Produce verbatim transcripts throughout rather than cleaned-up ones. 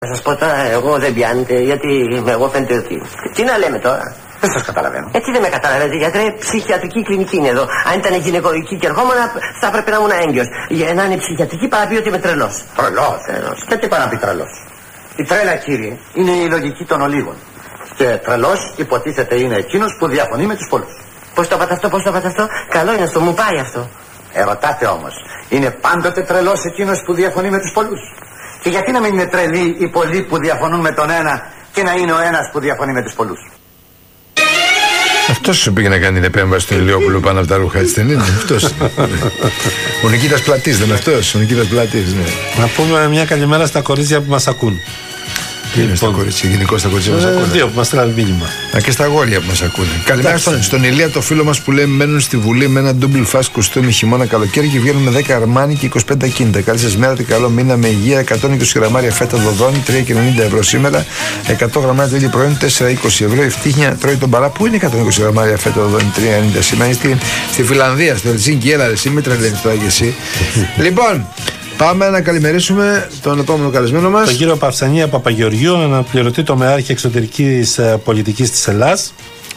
Θα σας πω τώρα, εγώ δεν πιάνετε, γιατί εγώ φαίνεται ότι... Τι να λέμε τώρα. Δεν σας καταλαβαίνω. Έτσι δεν με καταλαβαίνετε, γιατρέ, ψυχιατρική κλινική είναι εδώ. Αν ήταν γυναικοϊκή και ερχόμουν, θα έπρεπε να ήμουν έγκυος. Για να είναι ψυχιατρική παραπεί ότι είμαι τρελός. Τρελός, τρελός. Και τι πάει να πει τρελός. Η τρέλα, κύριε, είναι η λογική των ολίγων. Και τρελός υποτίθεται είναι εκείνος που διαφωνεί με τους πολλούς. Πώς το είπατε αυτό, πώς το είπατε αυτό. Καλό είναι αυτό, μου πάει αυτό. Ερωτάτε όμως, είναι πάντοτε τρελός εκείνος που διαφωνεί με τους πολλούς. Και γιατί να μην είναι τρελοί οι πολλοί που διαφωνούν με τον ένα και να είναι ο ένας που διαφωνεί με τους πολλούς. Αυτός σου πήγε να κάνει την επέμβαση του Ηλιόπουλου πάνω από τα ρούχα, έτσι δεν είναι? Αυτός. Ο Νικήτας Πλατής δεν είναι αυτός? Ο Νικήτας Πλατής, ναι. Να πούμε μια καλημέρα στα κορίτσια που μας ακούν. Τι είναι στα κορίτσια, γενικώς στα κορίτσια που μας ακούνε? Δύο που μας στέλνουν μήνυμα. Α, και στα αγόρια που μας ακούνε. Καλημέρα στον, στον Ηλία, το φίλο μας που λέει μένουν στη Βουλή με ένα double fast κουστούμι χειμώνα καλοκαίρι και βγαίνουν με δέκα αρμάνι και είκοσι πέντε ακίνητα. Καλή σας μέρα και καλό μήνα με υγεία. εκατόν είκοσι γραμμάρια φέτα δοδόνι, τρία και ενενήντα ευρώ σήμερα. εκατό γραμμάρια το ίδιο προϊόν, τέσσερα και είκοσι ευρώ. Ευτύχια τρώει τον παρά. Πού είναι εκατόν είκοσι γραμμάρια φέτα δοδόνι, τρία και ενενήντα σήμερα? Στη, στη Φιλανδία, στο Ελσίνκι, έλα εσύ, μην τρελαίνεις τώρα κι εσύ. Λοιπόν. Πάμε να καλημερίσουμε τον επόμενο καλεσμένο μας, τον κύριο Παυσανία Παπαγεωργίου, αναπληρωτή τομεάρχη εξωτερικής πολιτικής της Ελλάδας.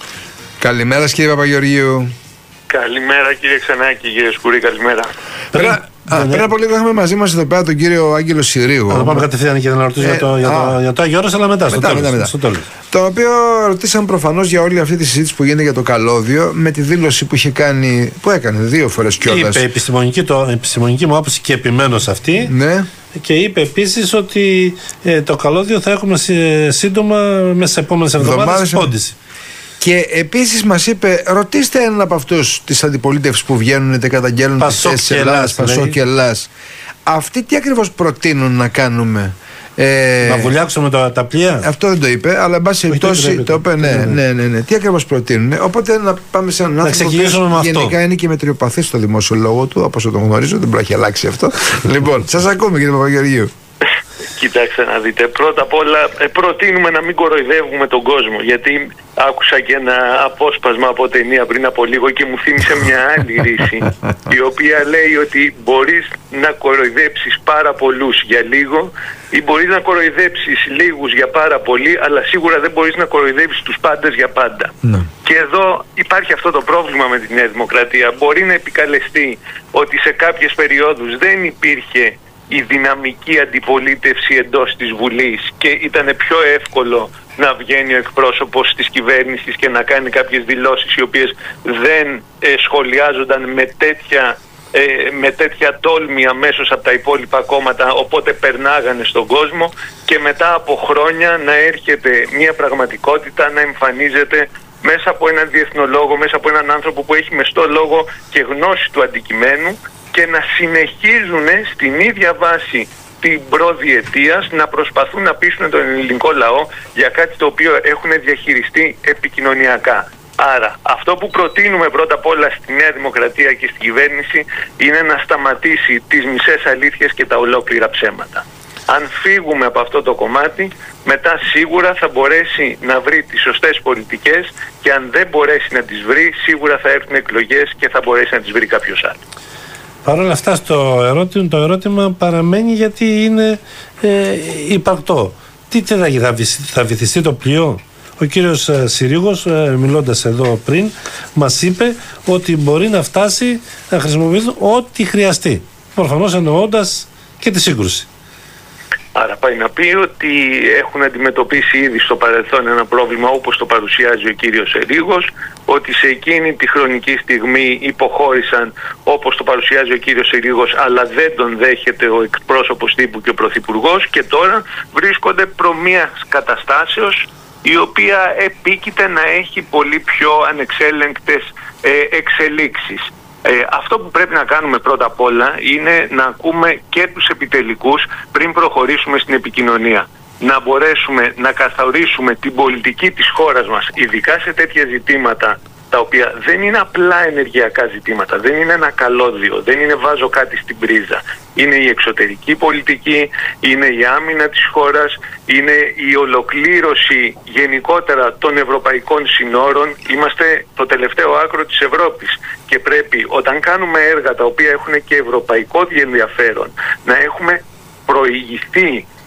Καλημέρα κύριε Παπαγεωργίου. Καλημέρα κύριε Ξανάκη, κύριε Σκουρή, καλημέρα. Πριν, α, πριν από λίγο είχαμε μαζί μας εδώ πέρα τον κύριο Άγγελο Συρίγο. Θα το πάμε κατευθείαν και να ρωτήσω ε, για, το, για, το, για το Άγιο Όρος, αλλά μετά, μετά, στο, μετά, τέλος, μετά, στο τέλος. Το οποίο ρωτήσαμε προφανώς για όλη αυτή τη συζήτηση που γίνεται για το καλώδιο, με τη δήλωση που είχε κάνει, που έκανε δύο φορές κιόλας. Είπε επιστημονική, το, επιστημονική μου άποψη και επιμένω σε αυτή. Ναι. Και είπε επίσης ότι ε, το καλώδιο θα έχουμε σύντομα μέσα στις επόμενες εβδομάδες πόντιση. Και επίσης μας είπε, ρωτήστε έναν από αυτούς της αντιπολίτευσης που βγαίνουν και καταγγέλνουν τις θέσεις Ελλάς, Πασόκ και Ελλάς. Αυτοί τι ακριβώς προτείνουν να κάνουμε? Ε, να βουλιάξουμε τα, τα πλοία. Αυτό δεν το είπε, αλλά εν πάση περιπτώσει το είπε. Ναι, ναι, ναι, ναι. Τι ακριβώς προτείνουν? Οπότε να πάμε σε έναν άνθρωπο που γενικά είναι και μετριοπαθής στο δημόσιο λόγο του, όπως τον γνωρίζω, δεν μπορεί να έχει αλλάξει αυτό. Λοιπόν, σας ακούμε κύριε Παπαγεωργίου. Κοιτάξτε να δείτε, πρώτα απ' όλα ε, προτείνουμε να μην κοροϊδεύουμε τον κόσμο, γιατί άκουσα και ένα απόσπασμα από ταινία πριν από λίγο και μου θύμισε μια άλλη ρίση, η οποία λέει ότι μπορείς να κοροϊδέψεις πάρα πολλούς για λίγο ή μπορείς να κοροϊδέψεις λίγους για πάρα πολύ, αλλά σίγουρα δεν μπορείς να κοροϊδέψεις τους πάντες για πάντα. Ναι. Και εδώ υπάρχει αυτό το πρόβλημα με τη Νέα Δημοκρατία. Μπορεί να επικαλεστεί ότι σε κάποιες περιόδους δεν υπήρχε η δυναμική αντιπολίτευση εντός της Βουλής και ήταν πιο εύκολο να βγαίνει ο εκπρόσωπος της κυβέρνησης και να κάνει κάποιες δηλώσεις οι οποίες δεν ε, σχολιάζονταν με τέτοια, ε, με τέτοια τόλμη αμέσως από τα υπόλοιπα κόμματα, οπότε περνάγανε στον κόσμο, και μετά από χρόνια να έρχεται μια πραγματικότητα να εμφανίζεται μέσα από έναν διεθνολόγο, μέσα από έναν άνθρωπο που έχει μεστό λόγο και γνώση του αντικειμένου, και να συνεχίζουν στην ίδια βάση την προδιετίας να προσπαθούν να πείσουν τον ελληνικό λαό για κάτι το οποίο έχουν διαχειριστεί επικοινωνιακά. Άρα αυτό που προτείνουμε πρώτα απ' όλα στη Νέα Δημοκρατία και στην κυβέρνηση είναι να σταματήσει τις μισές αλήθειες και τα ολόκληρα ψέματα. Αν φύγουμε από αυτό το κομμάτι, μετά σίγουρα θα μπορέσει να βρει τις σωστές πολιτικές, και αν δεν μπορέσει να τις βρει, σίγουρα θα έρθουν εκλογές και θα μπορέσει να τις βρει κάποιος άλλος. Παρ' όλα αυτά στο ερώτημα, το ερώτημα παραμένει, γιατί είναι ε, υπαρκτό. Τι θα, θα βυθιστεί το πλοίο? Ο κύριος ε, Συρίγος, ε, μιλώντας εδώ πριν, μας είπε ότι μπορεί να φτάσει να χρησιμοποιήσει ό,τι χρειαστεί. Προφανώς εννοώντας και τη σύγκρουση. Άρα πάει να πει ότι έχουν αντιμετωπίσει ήδη στο παρελθόν ένα πρόβλημα όπως το παρουσιάζει ο κύριος Συρίγος, ότι σε εκείνη τη χρονική στιγμή υποχώρησαν όπως το παρουσιάζει ο κύριος Συρίγος, αλλά δεν τον δέχεται ο εκπρόσωπος τύπου και ο πρωθυπουργός, και τώρα βρίσκονται προ μιας καταστάσεως η οποία επίκειται να έχει πολύ πιο ανεξέλεγκτες ε, εξελίξεις. Ε, αυτό που πρέπει να κάνουμε πρώτα απ' όλα είναι να ακούμε και τους επιτελικούς πριν προχωρήσουμε στην επικοινωνία. Να μπορέσουμε να καθορίσουμε την πολιτική της χώρας μας, ειδικά σε τέτοια ζητήματα τα οποία δεν είναι απλά ενεργειακά ζητήματα, δεν είναι ένα καλώδιο, δεν είναι βάζω κάτι στην πρίζα. Είναι η εξωτερική πολιτική, είναι η άμυνα της χώρας, είναι η ολοκλήρωση γενικότερα των ευρωπαϊκών συνόρων. Είμαστε το τελευταίο άκρο της Ευρώπης και πρέπει, όταν κάνουμε έργα τα οποία έχουν και ευρωπαϊκό ενδιαφέρον, να έχουμε προηγηθεί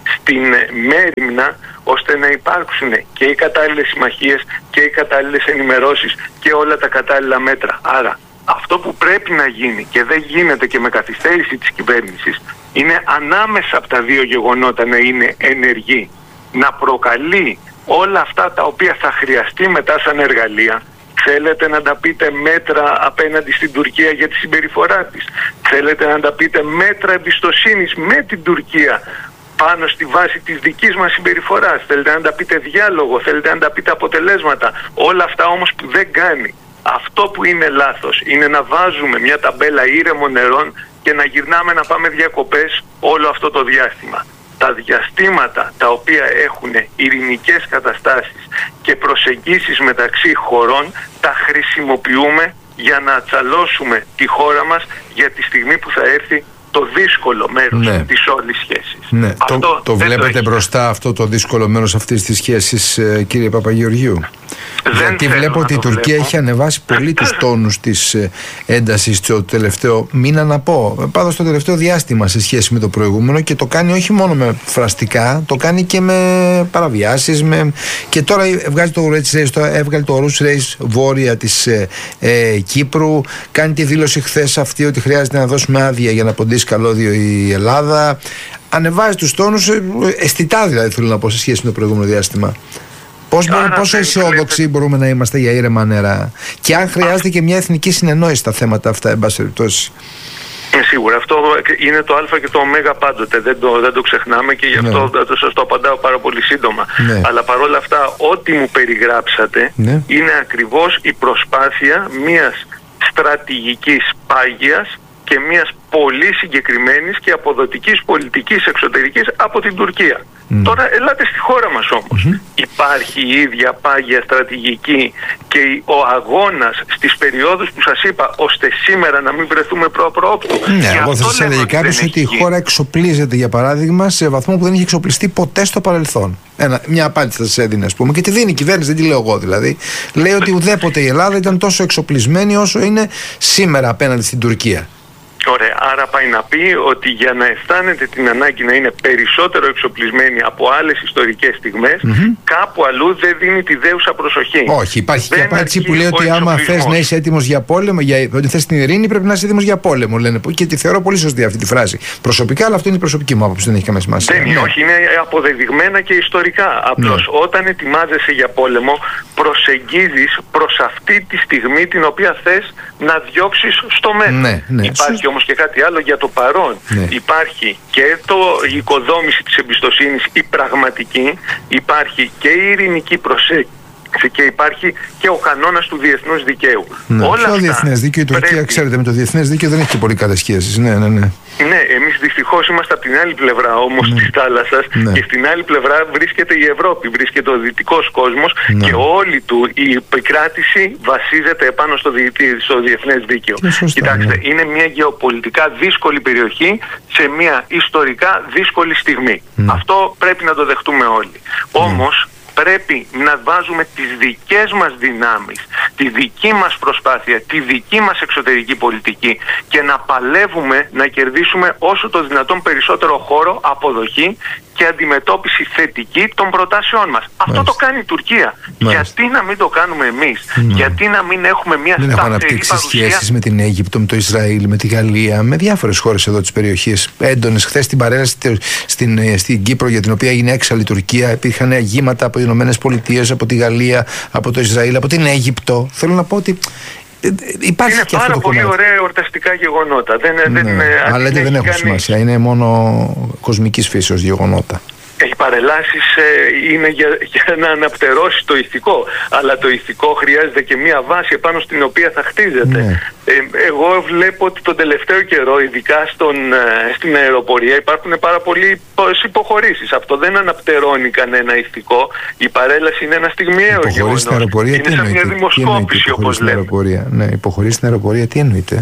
στην μέριμνα, ώστε να υπάρξουν και οι κατάλληλες συμμαχίες και οι κατάλληλες ενημερώσεις και όλα τα κατάλληλα μέτρα. Άρα αυτό που πρέπει να γίνει, και δεν γίνεται και με καθυστέρηση της κυβέρνησης, είναι ανάμεσα από τα δύο γεγονότα να είναι ενεργή, να προκαλεί όλα αυτά τα οποία θα χρειαστεί μετά σαν εργαλεία. Θέλετε να τα πείτε μέτρα απέναντι στην Τουρκία για τη συμπεριφορά της? Θέλετε να τα πείτε μέτρα εμπιστοσύνης με την Τουρκία πάνω στη βάση της δικής μας συμπεριφοράς? Θέλετε να τα πείτε διάλογο? Θέλετε να τα πείτε αποτελέσματα? Όλα αυτά όμως που δεν κάνει. Αυτό που είναι λάθος είναι να βάζουμε μια ταμπέλα ήρεμων νερών και να γυρνάμε να πάμε διακοπές όλο αυτό το διάστημα. Τα διαστήματα τα οποία έχουν ειρηνικές καταστάσεις και προσεγγίσεις μεταξύ χωρών τα χρησιμοποιούμε για να ατσαλώσουμε τη χώρα μας για τη στιγμή που θα έρθει το δύσκολο μέρος ναι. της όλης σχέσης. Ναι. Αυτό το, το βλέπετε το μπροστά αυτό το δύσκολο μέρος αυτής της σχέσης, ε, κύριε Παπαγεωργίου? Δεν Γιατί βλέπω ότι η Τουρκία βλέπω. έχει ανεβάσει πολύ τους τόνους της ε, έντασης το τελευταίο μήνα, να πω, πάντως το τελευταίο διάστημα σε σχέση με το προηγούμενο, και το κάνει όχι μόνο με φραστικά, το κάνει και με παραβιάσεις, με... και τώρα βγάζει το Race, το έβγαλε το Rus Race βόρεια της ε, ε, Κύπρου, κάνει τη δήλωση χθες αυτή ότι χρειάζεται να δώσουμε άδεια για να ποντίσει καλώδιο η Ελλάδα. Ανεβάζει τους τόνους, αισθητά δηλαδή θέλω να πω, σε σχέση με το προηγούμενο διάστημα. Πώς μπορούμε, πόσο αισιόδοξοι λέτε... μπορούμε να είμαστε για ήρεμα νερά, και αν χρειάζεται και μια εθνική συνεννόηση στα θέματα αυτά, εν πάση περιπτώσει? Ε, σίγουρα. Αυτό είναι το α και το ω πάντοτε. Δεν το, δεν το ξεχνάμε, και γι' αυτό ναι. σας το απαντάω πάρα πολύ σύντομα. Ναι. Αλλά παρόλα αυτά, ό,τι μου περιγράψατε ναι. είναι ακριβώς η προσπάθεια μιας στρατηγικής πάγιας και μιας πολύ συγκεκριμένης και αποδοτικής πολιτικής εξωτερικής από την Τουρκία. Mm. Τώρα ελάτε στη χώρα μας όμως. Mm-hmm. Υπάρχει η ίδια πάγια στρατηγική και ο αγώνας στις περιόδους που σας είπα, ώστε σήμερα να μην βρεθούμε προ-προόπτου? Ναι, εγώ θα σας έλεγε κάποιος ότι η χώρα εξοπλίζεται, για παράδειγμα, σε βαθμό που δεν είχε εξοπλιστεί ποτέ στο παρελθόν. Ένα, μια απάντηση θα σας έδινε, ας πούμε, και τη δίνει η κυβέρνηση, δεν τη λέω εγώ δηλαδή. Λέει ότι ουδέποτε η Ελλάδα ήταν τόσο εξοπλισμένη όσο είναι σήμερα απέναντι στην Τουρκία. Ωραία, άρα πάει να πει ότι για να αισθάνεται την ανάγκη να είναι περισσότερο εξοπλισμένοι από άλλες ιστορικές στιγμές, mm-hmm. κάπου αλλού δεν δίνει τη δέουσα προσοχή. Όχι, υπάρχει δεν και απάντηση που λέει ότι άμα θες να είσαι έτοιμος για πόλεμο, για, ότι θες την ειρήνη, πρέπει να είσαι έτοιμος για πόλεμο, λένε, και τη θεωρώ πολύ σωστή αυτή τη φράση. Προσωπικά, αλλά αυτό είναι η προσωπική μου άποψη, δεν έχει καμία σημασία. Δεν είναι, ναι. όχι, είναι αποδεδειγμένα και ιστορικά. Απλώς ναι. όταν ετοιμάζεσαι για πόλεμο, προσεγγίζεις προς αυτή τη στιγμή την οποία θες να διώξεις στο μέλλον. Ναι, ναι. Υπάρχει όμως και κάτι άλλο για το παρόν. Ναι. Υπάρχει και το, η οικοδόμηση της εμπιστοσύνης, η πραγματική, υπάρχει και η ειρηνική προσέγγιση, και υπάρχει και ο κανόνας του διεθνούς δικαίου. Ναι. Όλα Ποιο διεθνές δίκαιο? Η Τουρκία, πρέπει... ξέρετε, με το διεθνές δίκαιο δεν έχει και πολύ καλές σχέσεις. Ναι, ναι, ναι. Ναι, εμείς δυστυχώς είμαστε από την άλλη πλευρά όμως ναι. της θάλασσας ναι. και στην άλλη πλευρά βρίσκεται η Ευρώπη, βρίσκεται ο δυτικός κόσμος ναι. και όλη του η επικράτηση βασίζεται επάνω στο, δι... στο διεθνές δίκαιο. Σωστά, Κοιτάξτε, ναι. είναι μια γεωπολιτικά δύσκολη περιοχή σε μια ιστορικά δύσκολη στιγμή. Ναι. Αυτό πρέπει να το δεχτούμε όλοι. Ναι. Όμως πρέπει να βάζουμε τις δικές μας δυνάμεις, τη δική μας προσπάθεια, τη δική μας εξωτερική πολιτική και να παλεύουμε να κερδίσουμε όσο το δυνατόν περισσότερο χώρο, αποδοχή και αντιμετώπιση θετική των προτάσεών μας. Αυτό Μάλιστα. το κάνει η Τουρκία. Μάλιστα. Γιατί να μην το κάνουμε εμείς? Ναι. Γιατί να μην έχουμε μια δεν σταθερή αναπτύξει παρουσία? σχέσεις με την Αίγυπτο, με το Ισραήλ, με τη Γαλλία, με διάφορες χώρες εδώ της περιοχής. Έντονες. Χθες την παρέλαση στην, στην Κύπρο, για την οποία έγινε έξαλλη η Τουρκία, υπήρχαν αγήματα από τις Ηνωμένες Πολιτείες, από τη Γαλλία, από το Ισραήλ, από την Αίγυπτο. Θέλω να πω ότι υπάρχει είναι και αυτό πάρα το πολύ κομμάτι. ωραία εορταστικά γεγονότα. Δεν, ναι. δεν, Αλλά λέτε δεν έχουν σημασία. Είναι μόνο κοσμικής φύσεως γεγονότα. Οι παρελάσεις ε, είναι για, για να αναπτερώσει το ηθικό, αλλά το ηθικό χρειάζεται και μία βάση επάνω στην οποία θα χτίζεται. Ναι. Ε, εγώ βλέπω ότι τον τελευταίο καιρό, ειδικά στον, ε, στην αεροπορία, υπάρχουν πάρα πολλοί υποχωρήσεις. Αυτό δεν αναπτερώνει κανένα ηθικό. Η παρέλαση είναι ένα στιγμιαίο γεγονός. Είναι τι σαν μια δημοσκόπηση, όπως λέμε. Ναι, υποχωρήσεις στην αεροπορία, τι εννοείται?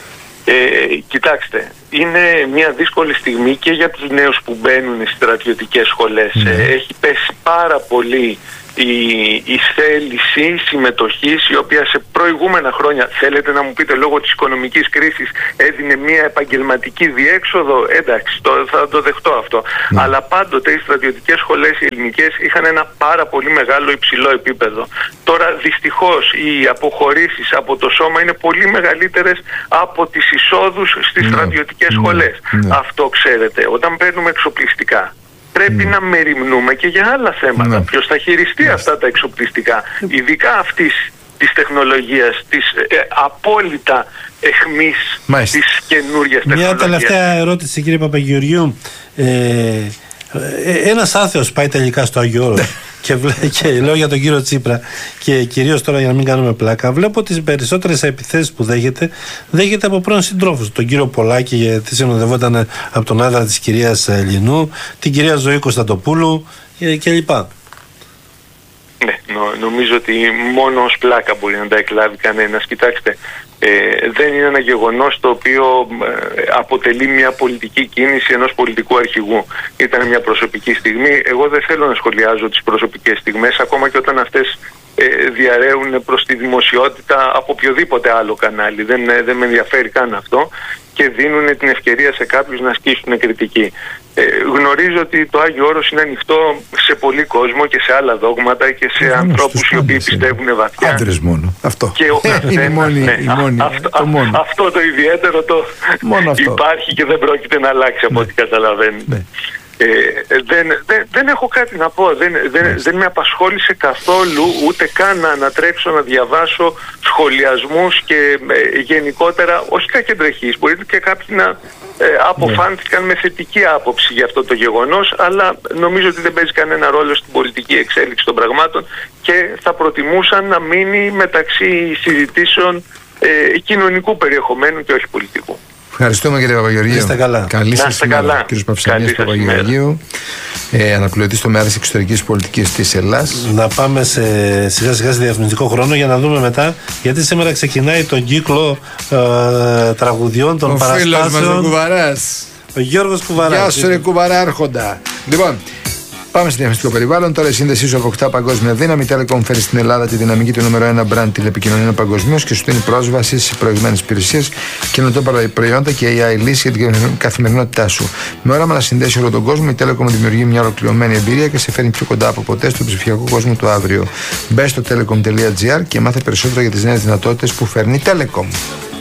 Ε, κοιτάξτε, είναι μια δύσκολη στιγμή και για τους νέους που μπαίνουν στις στρατιωτικές σχολές. Mm. Ε, έχει πέσει πάρα πολύ η, η θέληση συμμετοχής, η οποία σε προηγούμενα χρόνια, θέλετε να μου πείτε, λόγω της οικονομικής κρίσης έδινε μια επαγγελματική διέξοδο, εντάξει, το, θα το δεχτώ αυτό. Ναι. Αλλά πάντοτε οι στρατιωτικές σχολές οι ελληνικές είχαν ένα πάρα πολύ μεγάλο υψηλό επίπεδο. Τώρα δυστυχώς οι αποχωρήσεις από το σώμα είναι πολύ μεγαλύτερες από τις εισόδους στις ναι. στρατιωτικές ναι. σχολές. Ναι. Αυτό ξέρετε, όταν παίρνουμε εξοπλιστικά, πρέπει mm. να μεριμνούμε και για άλλα θέματα. Mm. Ποιος θα χειριστεί mm. αυτά τα εξοπλιστικά, ειδικά αυτής της τεχνολογίας, της ε, απόλυτα εχμής Μάλιστα. της καινούριας τεχνολογίας. Μια τελευταία ερώτηση, κύριε Παπαγεωργίου. Ε, ε, ένας άθεος πάει τελικά στο Άγιο Όρος και, και λέω για τον κύριο Τσίπρα και κυρίως τώρα για να μην κάνουμε πλάκα, βλέπω τις περισσότερες επιθέσεις που δέχεται δέχεται από πρώην συντρόφους, τον κύριο Πολάκη γιατί συνοδευόταν από τον άντρα της κυρίας Λινού, την κυρία Ζωή Κωνσταντοπούλου κλπ. Ναι, νο, νομίζω ότι μόνο ως πλάκα μπορεί να τα εκλάβει κανένας. Κοιτάξτε, ε, δεν είναι ένα γεγονός το οποίο ε, αποτελεί μια πολιτική κίνηση ενός πολιτικού αρχηγού. Ήταν μια προσωπική στιγμή. Εγώ δεν θέλω να σχολιάζω τις προσωπικές στιγμές, ακόμα και όταν αυτές ε, διαρρέουν προς τη δημοσιότητα από οποιοδήποτε άλλο κανάλι. Δεν, ε, δεν με ενδιαφέρει καν αυτό και δίνουν την ευκαιρία σε κάποιους να ασκήσουν κριτική. Ε, γνωρίζω ότι το Άγιο Όρος είναι ανοιχτό σε πολύ κόσμο και σε άλλα δόγματα και σε ε, ανθρώπους οι οποίοι πιστεύουν βαθιά. Άντρες μόνο. Αυτό. Και ο καθένας, μόνη, ναι, μόνη, αυτό, το μόνο. αυτό το ιδιαίτερο το υπάρχει και δεν πρόκειται να αλλάξει από ναι. ό,τι καταλαβαίνετε. Ναι. Ε, δεν, δεν, δεν έχω κάτι να πω, δεν, δεν, δεν με απασχόλησε καθόλου ούτε καν να ανατρέξω να διαβάσω σχολιασμούς και ε, γενικότερα, όχι κακεντρεχείς, μπορείτε και κάποιοι να ε, αποφάνθηκαν με θετική άποψη για αυτό το γεγονός, αλλά νομίζω ότι δεν παίζει κανένα ρόλο στην πολιτική εξέλιξη των πραγμάτων και θα προτιμούσαν να μείνει μεταξύ συζητήσεων ε, κοινωνικού περιεχομένου και όχι πολιτικού. Ευχαριστούμε κύριε Παπαγεωργίου. Είστε καλά. Καλή σας ημέρα. Κύριος Παυσανίας Παπαγεωργίου, ε, αναπληρωτής τομέας εξωτερικής πολιτικής της Ελλάδας. Να πάμε σε, σιγά σιγά σε διαφημιστικό χρόνο για να δούμε μετά, γιατί σήμερα ξεκινάει τον κύκλο ε, τραγουδιών των ο παραστάσεων. Ο φίλος μας ο Κουβαράς. Ο Γιώργος Κουβαράς. Γεια σου ρε Κουβαρά άρχοντα. Λοιπόν, πάμε στο διαφημιστικό περιβάλλον. Τώρα η σύνδεσή σου αποκτά παγκόσμια δύναμη. Η Telecom φέρει στην Ελλάδα τη δυναμική του νούμερο ένα brand τηλεπικοινωνίων παγκοσμίως και σου δίνει πρόσβαση σε προηγμένες υπηρεσίες, καινοτόμα προϊόντα και έι άι λύσεις για την καθημερινότητά σου. Με όραμα να συνδέσει όλο τον κόσμο, η Telecom δημιουργεί μια ολοκληρωμένη εμπειρία και σε φέρνει πιο κοντά από ποτέ στον ψηφιακό κόσμο του αύριο. Μπες στο telecom τελεία gr και μάθε περισσότερο για τις νέες δυνατότητες που φέρνει η Telecom.